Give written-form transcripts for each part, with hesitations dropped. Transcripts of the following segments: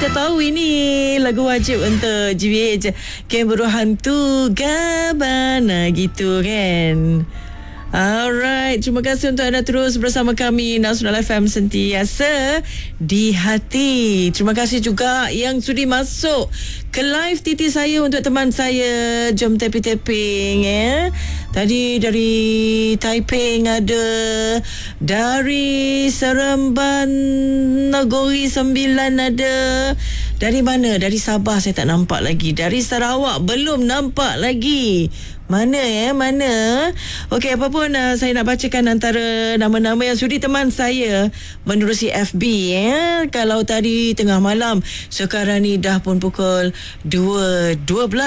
kita tahu ini lagu wajib untuk GBH, Kemburu Hantu Gabana gitu kan. Alright, terima kasih untuk anda terus bersama kami Nasional FM sentiasa di hati. Terima kasih juga yang sudi masuk ke live TT saya untuk teman saya. Jom tapping ya. Tadi dari Taiping ada, dari Seremban Nagori 9 ada. Dari mana? Dari Sabah saya tak nampak lagi. Dari Sarawak belum nampak lagi. Mana? Okey, apa pun saya nak bacakan antara nama-nama yang sudi teman saya menerusi FB ya. Kalau tadi tengah malam, sekarang ni dah pun pukul 2:12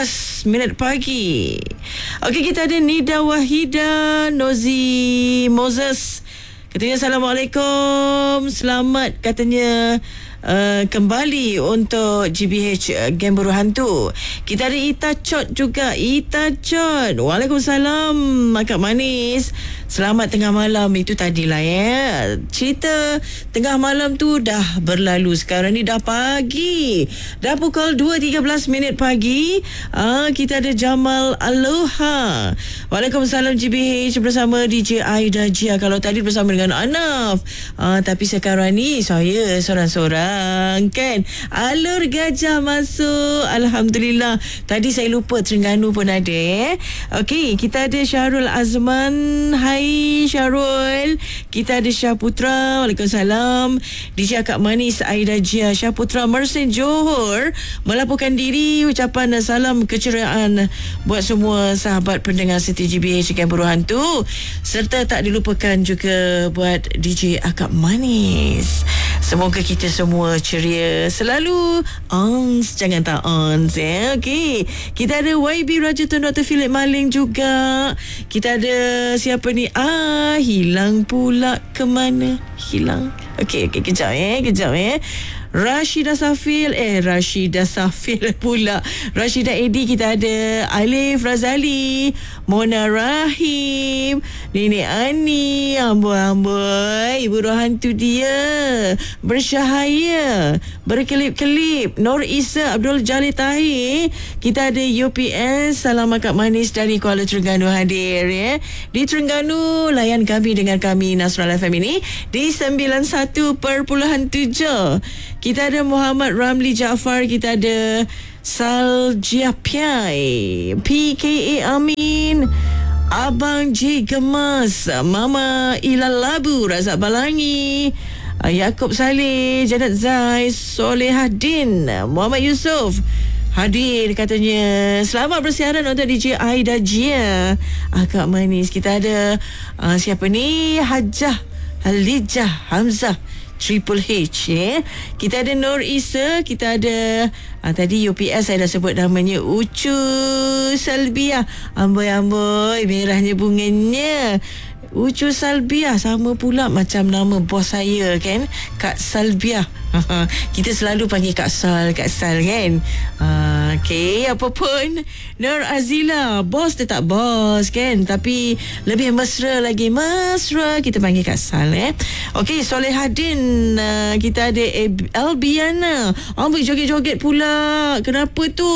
pagi. Okey, kita ada Nida Wahida Nozi Moses. Katanya Assalamualaikum. Selamat katanya kembali untuk GBH Gemburu Hantu. Kita ada Ita Chot juga. Ita Chot, waalaikumsalam Kak Manis. Selamat tengah malam. Itu tadilah ya. Cerita tengah malam tu dah berlalu. Sekarang ni dah pagi. Dah pukul 2:13 pagi. Kita ada Jamal Aloha. Waalaikumsalam GBH bersama DJ Aida Jia. Kalau tadi bersama dengan Anaf. Tapi sekarang ni saya sorang-sorang kan. Alur Gajah masuk. Alhamdulillah. Tadi saya lupa Terengganu pun ada Okey, kita ada Syarul Azman. Hai Syarul. Kita ada Syah Putra. Waalaikumsalam. DJ Kak Manis Aida Jia. Syah Putra Mersin Johor melaporkan diri. Ucapan salam keceriaan buat semua sahabat pendengar setia GBH Gemburu Hantu, serta tak dilupakan juga buat DJ Akak Manis. Semoga kita semua ceria selalu. Jangan tak ya. Okey, kita ada YB Rajatun Dr. Philip Maling juga. Kita ada siapa ni? Hilang pula ke mana? Hilang. Okey, kejap Rashidah Safil pula. Rashidah Edi. Kita ada Alif Razali, Mona Rahim, Nenek Ani, amboi ibu roh hantu dia bersyahaya, berkelip-kelip. Nur Isa Abdul Jalil Tahir. Kita ada UPS. Salam Kak Manis dari Kuala Terengganu hadir ya. Di Terengganu layan kami dengan kami Nasional FM ini di 91.7. Kita ada Muhammad Ramli Jaafar. Kita ada Saljia Piai, PKA Amin, Abang J Gemas, Mama Ilal Labu, Razak Balangi, Yaakob Saleh, Janet Zai, Solehadin, Muhammad Yusof hadir katanya. Selamat bersiaran untuk DJ Aida Jia. Kak Manis. Kita ada siapa ni? Hajah Halijah Hamzah Triple H ya. Kita ada Nur Isa. Kita ada tadi UPS saya dah sebut namanya, Ucu Salbiah. Amboi merahnya bunganya. Ucu Salbiah sama pula macam nama bos saya kan, Kak Salbiah. Kita selalu panggil Kak Sal kan. Okey, apa pun Nur Azila, bos tetap bos kan, tapi lebih mesra lagi, kita panggil Kak Sal Okey, Solehadin. Kita ada Albiana. Amboi joget-joget pula. Kenapa tu?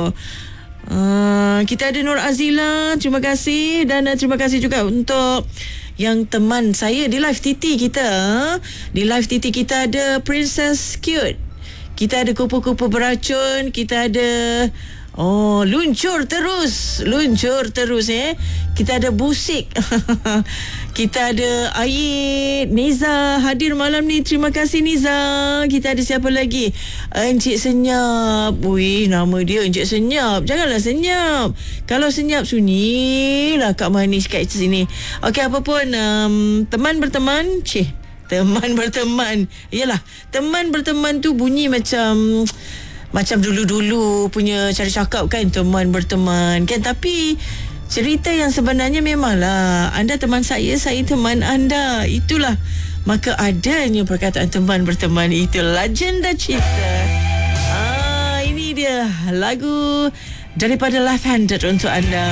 Kita ada Nur Azila. Terima kasih. Dan terima kasih juga untuk yang teman saya di live TT kita. Di live TT kita ada Princess Cute. Kita ada kupu-kupu beracun. Kita ada luncur terus Kita ada Busik. Kita ada Ayid. Niza hadir malam ni. Terima kasih Niza. Kita ada siapa lagi? Encik Senyap. Nama dia Encik Senyap. Janganlah senyap. Kalau senyap sunyilah Kak Manis kat sini. Okey, apa pun teman berteman. Teman berteman. Yalah, teman berteman tu bunyi macam dulu-dulu punya cara cakap kan, teman berteman kan. Tapi cerita yang sebenarnya memanglah anda teman saya teman anda. Itulah maka adanya perkataan teman berteman. Itu legenda cerita. Ini dia lagu daripada Live Handed untuk anda.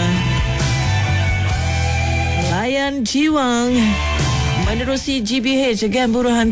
Layan Jiwang menerusi GBH Gemburu Hantu.